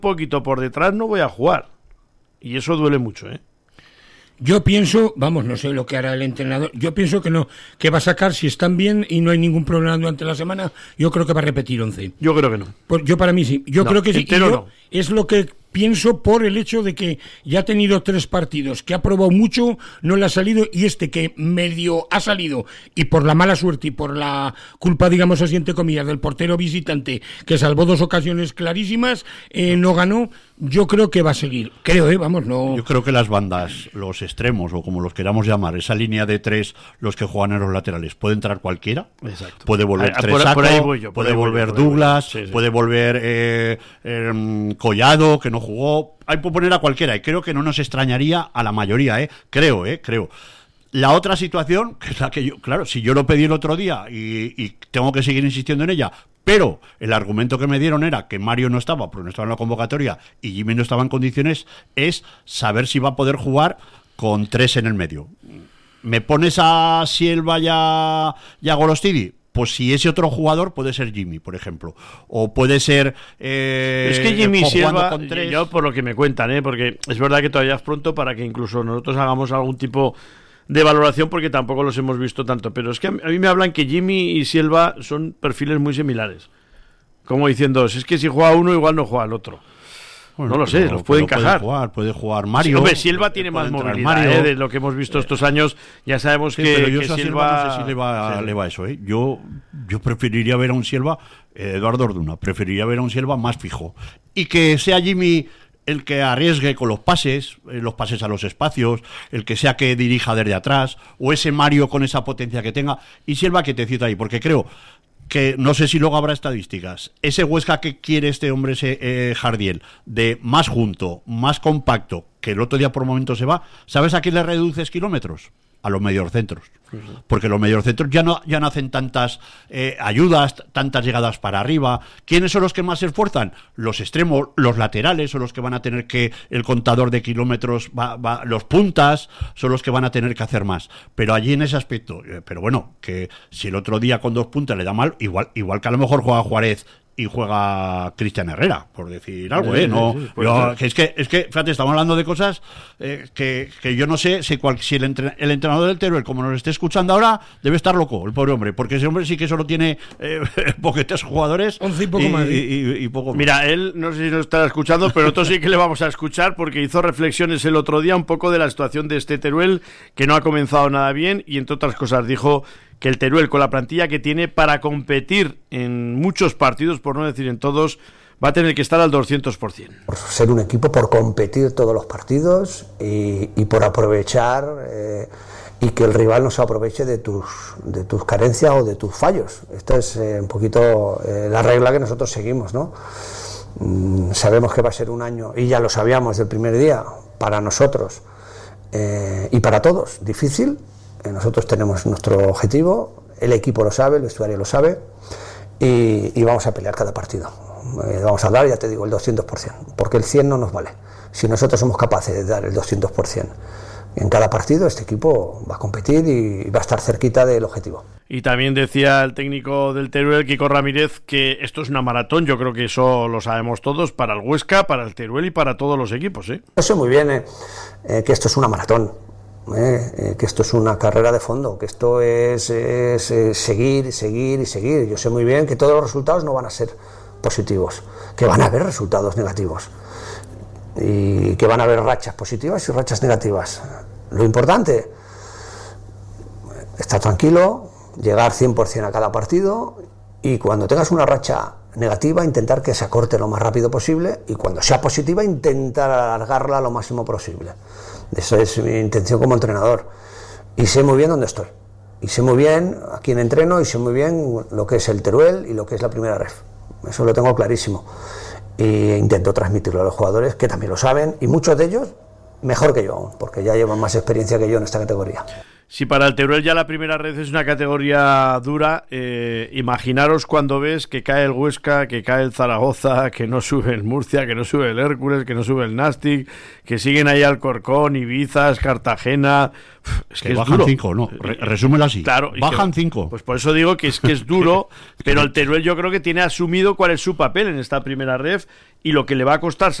poquito por detrás no voy a jugar. Y eso duele mucho, ¿eh? Yo pienso, vamos, no sé lo que hará el entrenador, yo pienso que no, que va a sacar, si están bien y no hay ningún problema durante la semana, yo creo que va a repetir 11. Yo creo que no. Pues yo para mí sí, yo creo que sí. No. Es lo que pienso por el hecho de que ya ha tenido 3 partidos, que ha probado mucho, no le ha salido, y que medio ha salido, y por la mala suerte y por la culpa, digamos así, entre comillas, del portero visitante, que salvó 2 ocasiones clarísimas, no ganó. Yo creo que va a seguir, vamos, no. Yo creo que las bandas, los extremos, o como los queramos llamar, esa línea de 3, los que juegan en los laterales, puede entrar cualquiera. Exacto. Puede volver Tresaco, puede volver Douglas, sí. Puede volver Collado, que no jugó. Hay que poner a cualquiera, y creo que no nos extrañaría a la mayoría, creo. La otra situación, que es la que yo, claro, si yo lo pedí el otro día y tengo que seguir insistiendo en ella, pero el argumento que me dieron era que Mario no estaba, porque no estaba en la convocatoria, y Jimmy no estaba en condiciones, es saber si va a poder jugar con 3 en el medio. ¿Me pones a Silva y a Golostidi? Pues si ese otro jugador puede ser Jimmy, por ejemplo, o puede ser es que Jimmy Silva, yo por lo que me cuentan, porque es verdad que todavía es pronto para que incluso nosotros hagamos algún tipo de valoración, porque tampoco los hemos visto tanto, pero es que a mí me hablan que Jimmy y Silva son perfiles muy similares, como diciendo, es que si juega uno igual no juega el otro. Bueno, no lo sé, los puede encajar. Puede jugar Mario. Sí, hombre, Silva tiene más movilidad, de lo que hemos visto estos años. Ya sabemos que Silva, no sé si le va eso. Yo preferiría ver a un Silva, Eduardo Orduna, preferiría ver a un Silva más fijo. Y que sea Jimmy el que arriesgue con los pases a los espacios, el que sea que dirija desde atrás, o ese Mario con esa potencia que tenga, y Silva que te cita ahí, porque creo que no sé si luego habrá estadísticas. Ese Huesca que quiere este hombre, ese Jardiel, de más junto, más compacto, que el otro día por momentos se va, ¿sabes a quién le reduces kilómetros? A los mediocentros. Porque los mediocentros ya no hacen tantas ayudas, tantas llegadas para arriba. ¿Quiénes son los que más se esfuerzan? Los extremos, los laterales son los que van a tener que, el contador de kilómetros, los puntas son los que van a tener que hacer más. Pero allí en ese aspecto, pero bueno, que si el otro día con 2 puntas le da mal, igual que a lo mejor juega Juárez y juega Cristian Herrera, por decir algo, no. Sí, es que, fíjate, estamos hablando de cosas que yo no sé si el entrenador del Teruel, como nos esté escuchando ahora, debe estar loco, el pobre hombre, porque ese hombre sí que solo tiene poquitos jugadores 11 y poco más. Y poco más. Mira, él no sé si nos estará escuchando, pero nosotros sí que le vamos a escuchar, porque hizo reflexiones el otro día un poco de la situación de este Teruel, que no ha comenzado nada bien, y entre otras cosas dijo que el Teruel, con la plantilla que tiene para competir en muchos partidos, por no decir en todos, va a tener que estar al 200%. Por ser un equipo, por competir todos los partidos y por aprovechar y que el rival no se aproveche de tus carencias o de tus fallos. Esta es un poquito la regla que nosotros seguimos, ¿no? Sabemos que va a ser un año, y ya lo sabíamos del primer día, para nosotros y para todos, difícil. Nosotros tenemos nuestro objetivo, el equipo lo sabe, el vestuario lo sabe, y vamos a pelear cada partido. Vamos a dar, ya te digo, el 200%, porque el 100 no nos vale. Si nosotros somos capaces de dar el 200% en cada partido, este equipo va a competir y va a estar cerquita del objetivo. Y también decía el técnico del Teruel, Kiko Ramírez, que esto es una maratón. Yo creo que eso lo sabemos todos, para el Huesca, para el Teruel y para todos los equipos. Yo sé muy bien que esto es una maratón. Que esto es una carrera de fondo, que esto es seguir. Yo sé muy bien que todos los resultados no van a ser positivos, que van a haber resultados negativos y que van a haber rachas positivas y rachas negativas. Lo importante, estar tranquilo, llegar 100% a cada partido, y cuando tengas una racha negativa, intentar que se acorte lo más rápido posible, y cuando sea positiva, intentar alargarla lo máximo posible. Esa es mi intención como entrenador, y sé muy bien dónde estoy, y sé muy bien a quién entreno, y sé muy bien lo que es el Teruel y lo que es la primera ref. Eso lo tengo clarísimo, e intento transmitirlo a los jugadores, que también lo saben, y muchos de ellos mejor que yo, porque ya llevan más experiencia que yo en esta categoría. Si para el Teruel ya la primera red es una categoría dura, imaginaros cuando ves que cae el Huesca, que cae el Zaragoza, que no sube el Murcia, que no sube el Hércules, que no sube el Nastic, que siguen ahí Alcorcón, Ibiza, Cartagena. Es que es bajan duro. 5, ¿no? Resúmelo así. Claro, bajan 5. Pues por eso digo que es duro, pero el Teruel yo creo que tiene asumido cuál es su papel en esta primera ref y lo que le va a costar